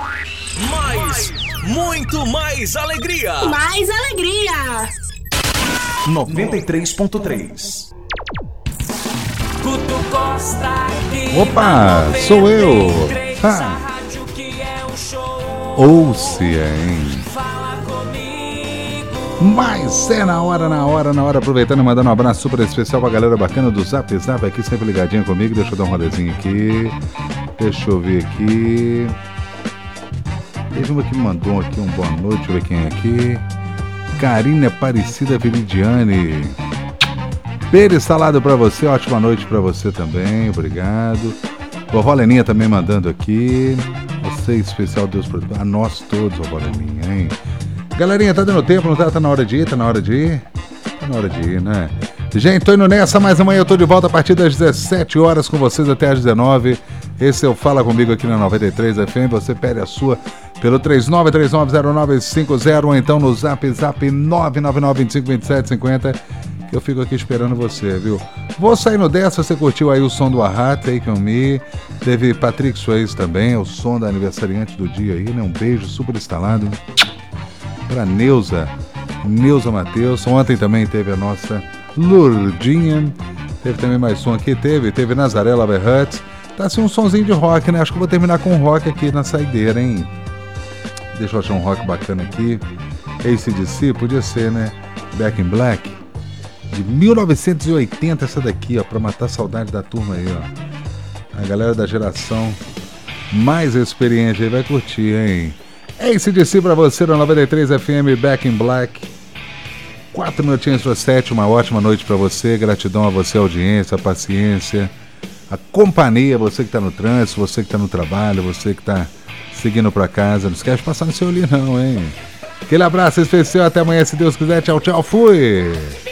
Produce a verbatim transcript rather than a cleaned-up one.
Mais, muito mais alegria. Mais alegria. noventa e três ponto três. Guto Costa aqui. Opa, sou eu. Ha. Ouça, hein? Mas é na hora, na hora, na hora. Aproveitando e mandando um abraço super especial pra galera bacana do Zap Zap aqui, sempre ligadinho comigo. Deixa eu dar um rolezinho aqui. Deixa eu ver aqui. Teve uma que me mandou aqui um boa noite. Deixa eu ver quem é aqui. Karine Aparecida Viridiane. Pérez Salado pra você, ótima noite pra você também, obrigado. Vovó Leninha também mandando aqui. Você especial, Deus por a nós todos, vovó Leninha, hein? Galerinha, tá dando tempo, não tá? Tá na hora de ir? Tá na hora de ir? Tá na hora de ir, né? Gente, tô indo nessa, mas amanhã eu tô de volta a partir das dezessete horas com vocês até às dezenove. Esse é o Fala Comigo aqui na noventa e três F M. Você pede a sua pelo três nove três nove zero nove cinco zero ou então no Zap Zap nove nove nove dois cinco dois sete cinco zero. Eu fico aqui esperando você, viu? Vou saindo dessa, você curtiu aí o som do Ahá, Take On Me. Teve Patrick Swayze também, o som da aniversariante do dia aí, né? Um beijo super instalado pra Neuza, Neuza Matheus. Ontem também teve a nossa Lourdinha. Teve também mais som aqui, teve, teve Nazaré Laverhut. Tá assim um sonzinho de rock, né? Acho que eu vou terminar com rock aqui na saideira, hein? Deixa eu achar um rock bacana aqui. A C D C, podia ser, né? Back in Black. De mil novecentos e oitenta essa daqui, ó, pra matar a saudade da turma aí, ó. A galera da geração mais experiente aí vai curtir, hein? A C D C pra você na noventa e três F M, Back in Black. Quatro minutinhos para sete, uma ótima noite pra você. Gratidão a você, a audiência, a paciência, a companhia, você que tá no trânsito, você que tá no trabalho, você que tá seguindo pra casa. Não esquece de passar no seu olho não, hein? Aquele abraço especial, até amanhã, se Deus quiser. Tchau, tchau, fui!